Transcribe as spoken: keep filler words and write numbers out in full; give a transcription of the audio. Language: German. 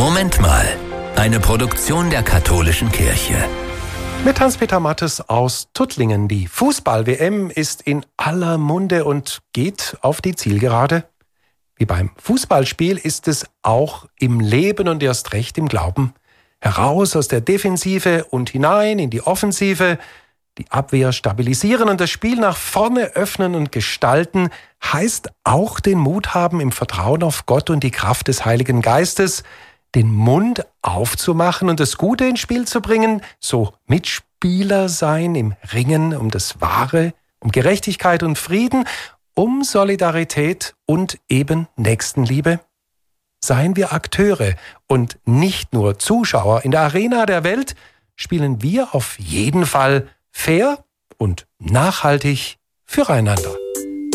Moment mal, eine Produktion der Katholischen Kirche. Mit Hans-Peter Mattes aus Tuttlingen. Die Fußball-W M ist in aller Munde und geht auf die Zielgerade. Wie beim Fußballspiel ist es auch im Leben und erst recht im Glauben. Heraus aus der Defensive und hinein in die Offensive. Die Abwehr stabilisieren und das Spiel nach vorne öffnen und gestalten, heißt auch den Mut haben, im Vertrauen auf Gott und die Kraft des Heiligen Geistes, den Mund aufzumachen und das Gute ins Spiel zu bringen, so Mitspieler sein im Ringen um das Wahre, um Gerechtigkeit und Frieden, um Solidarität und eben Nächstenliebe. Seien wir Akteure und nicht nur Zuschauer. In der Arena der Welt spielen wir auf jeden Fall fair und nachhaltig füreinander.